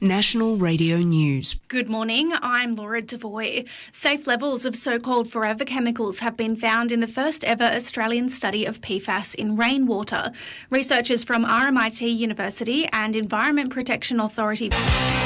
National Radio News. Good morning, I'm Laura Devoy. Safe levels of so-called forever chemicals have been found in the first ever Australian study of PFAS in rainwater. Researchers from RMIT University and Environment Protection Authority